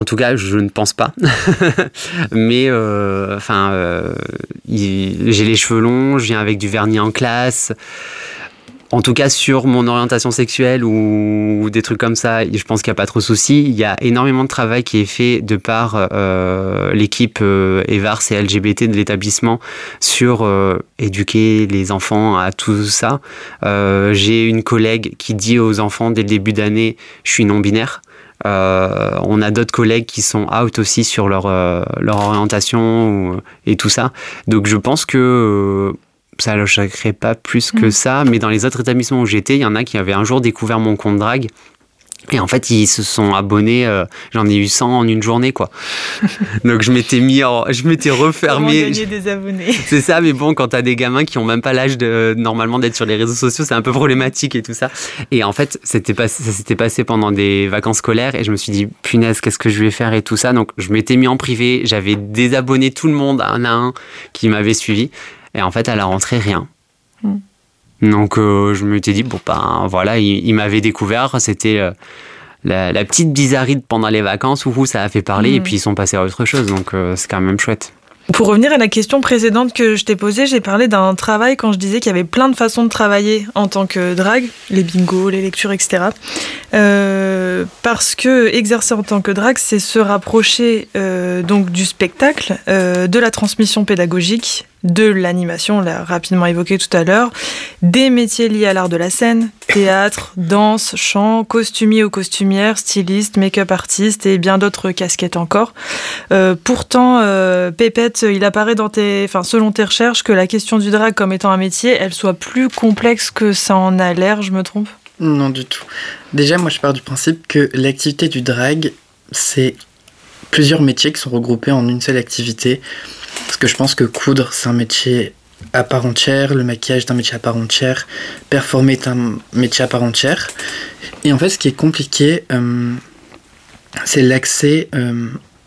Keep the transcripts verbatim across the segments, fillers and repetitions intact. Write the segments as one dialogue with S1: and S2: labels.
S1: En tout cas, je ne pense pas. Mais euh, enfin, euh, il, j'ai les cheveux longs, je viens avec du vernis en classe. En tout cas, sur mon orientation sexuelle ou, ou des trucs comme ça, je pense qu'il n'y a pas trop de soucis. Il y a énormément de travail qui est fait de par euh, l'équipe euh, EVARS et L G B T de l'établissement sur euh, éduquer les enfants à tout ça. Euh, j'ai une collègue qui dit aux enfants dès le début d'année « je suis non-binaire ». Euh, on a d'autres collègues qui sont out aussi sur leur, euh, leur orientation ou, et tout ça. Donc je pense que... Euh, ça ne choquerait pas plus que ça, mais dans les autres établissements où j'étais, il y en a qui avaient un jour découvert mon compte drague. Et en fait, ils se sont abonnés, euh, j'en ai eu cent en une journée, quoi. Donc je m'étais mis en, je m'étais refermé.
S2: Comment gagner des abonnés.
S1: C'est ça, mais bon, quand t'as des gamins qui ont même pas l'âge de, normalement d'être sur les réseaux sociaux, c'est un peu problématique et tout ça. Et en fait, c'était pas, ça s'était passé pendant des vacances scolaires et je me suis dit, punaise, qu'est-ce que je vais faire et tout ça. Donc je m'étais mis en privé, j'avais désabonné tout le monde, un à un, qui m'avait suivi. Et en fait, à la rentrée, rien. Mm. Donc, euh, je m'étais dit, bon, ben voilà, il, il m'avait découvert. C'était euh, la, la petite bizarrerie pendant les vacances où ça a fait parler. Mm. Et puis, ils sont passés à autre chose. Donc, euh, c'est quand même chouette.
S2: Pour revenir à la question précédente que je t'ai posée, j'ai parlé d'un travail quand je disais qu'il y avait plein de façons de travailler en tant que drague, les bingos, les lectures, et cetera. Euh, parce que exercer en tant que drague, c'est se rapprocher euh, donc du spectacle, euh, de la transmission pédagogique, de l'animation, on l'a rapidement évoqué tout à l'heure, des métiers liés à l'art de la scène, théâtre, danse, chant, costumier ou costumière, styliste, make-up artiste et bien d'autres casquettes encore. Euh, pourtant, euh, Pépette, il apparaît dans tes, enfin, selon tes recherches que la question du drag comme étant un métier, elle soit plus complexe que ça en a l'air, je me trompe ?
S3: Non, du tout. Déjà, moi, je pars du principe que l'activité du drag, c'est plusieurs métiers qui sont regroupés en une seule activité. Parce que je pense que coudre, c'est un métier à part entière, le maquillage est un métier à part entière, performer est un métier à part entière. Et en fait, ce qui est compliqué, euh, c'est l'accès euh,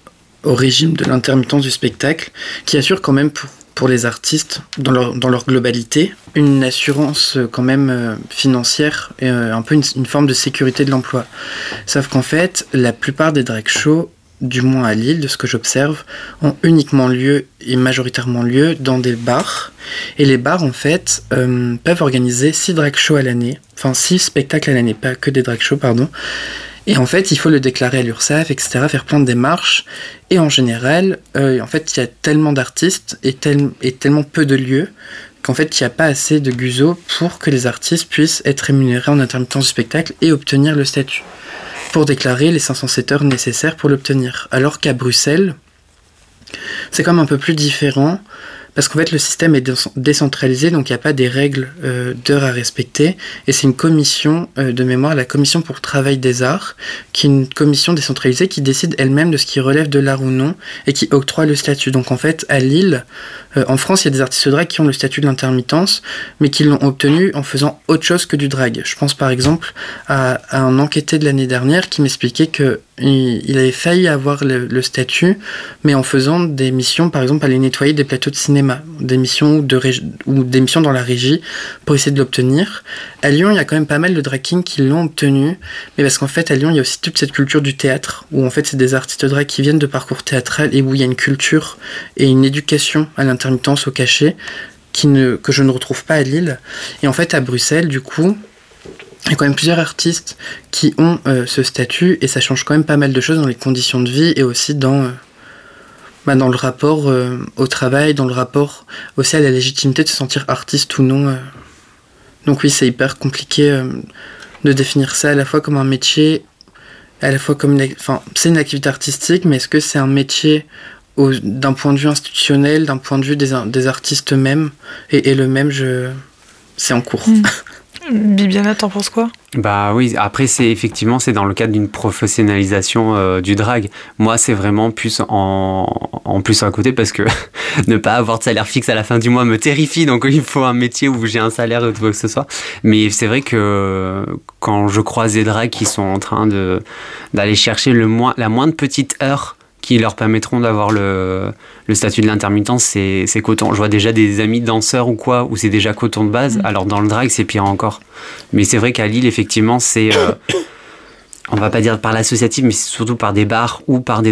S3: au régime de l'intermittence du spectacle, qui assure quand même pour, pour les artistes, dans leur, dans leur globalité, une assurance quand même euh, financière, et euh, un peu une, une forme de sécurité de l'emploi. Sauf qu'en fait, la plupart des drag shows, du moins à Lille, de ce que j'observe, ont uniquement lieu et majoritairement lieu dans des bars. Et les bars, en fait, euh, peuvent organiser six drag shows à l'année, enfin six spectacles à l'année, pas que des drag shows, pardon. Et en fait, il faut le déclarer à l'URSSAF, et cetera, faire plein de démarches. Et en général, euh, en fait, il y a tellement d'artistes et, tel- et tellement peu de lieux qu'en fait, il n'y a pas assez de guzo pour que les artistes puissent être rémunérés en intermittence du spectacle et obtenir le statut, pour déclarer les cinq cent sept heures nécessaires pour l'obtenir. Alors qu'à Bruxelles, c'est quand même un peu plus différent, parce qu'en fait le système est décentralisé, donc il n'y a pas des règles euh, d'heures à respecter, et c'est une commission euh, de mémoire, la commission pour le travail des arts, qui est une commission décentralisée qui décide elle-même de ce qui relève de l'art ou non, et qui octroie le statut. Donc en fait, à Lille, euh, en France, il y a des artistes drag qui ont le statut de l'intermittence, mais qui l'ont obtenu en faisant autre chose que du drag. Je pense par exemple à, à un enquêté de l'année dernière qui m'expliquait que il avait failli avoir le, le statut, mais en faisant des missions, par exemple, aller nettoyer des plateaux de cinéma, des missions, de régi- ou des missions dans la régie pour essayer de l'obtenir. À Lyon, il y a quand même pas mal de drag kings qui l'ont obtenu, mais parce qu'en fait, à Lyon, il y a aussi toute cette culture du théâtre, où en fait, c'est des artistes drag qui viennent de parcours théâtral et où il y a une culture et une éducation à l'intermittence, au cachet, qui ne, que je ne retrouve pas à Lille. Et en fait, à Bruxelles, du coup, il y a quand même plusieurs artistes qui ont euh, ce statut, et ça change quand même pas mal de choses dans les conditions de vie et aussi dans, euh, bah, dans le rapport euh, au travail, dans le rapport aussi à la légitimité de se sentir artiste ou non. Euh. Donc oui, c'est hyper compliqué euh, de définir ça à la fois comme un métier, à la fois comme une, enfin, c'est une activité artistique, mais est-ce que c'est un métier au, d'un point de vue institutionnel, d'un point de vue des, des artistes eux-mêmes, et, et le même, je... c'est en cours. Mmh.
S2: Bibiana, t'en penses quoi ?
S1: Bah oui, après c'est effectivement c'est dans le cadre d'une professionnalisation euh, du drag. Moi c'est vraiment plus en, en plus à côté, parce que ne pas avoir de salaire fixe à la fin du mois me terrifie, donc il faut un métier où j'ai un salaire ou quoi que ce soit. Mais c'est vrai que quand je croise des drags qui sont en train de, d'aller chercher le moins, la moindre petite heure qui leur permettront d'avoir le, le statut de l'intermittence, c'est, c'est coton. Je vois déjà des amis danseurs ou quoi, où c'est déjà coton de base. Mmh. Alors dans le drag, c'est pire encore. Mais c'est vrai qu'à Lille, effectivement, c'est... Euh, on va pas dire par l'associatif, mais c'est surtout par des bars ou par des